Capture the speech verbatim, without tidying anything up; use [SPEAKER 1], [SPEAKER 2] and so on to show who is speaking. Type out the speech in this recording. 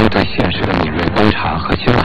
[SPEAKER 1] 对现实的敏锐观察和接受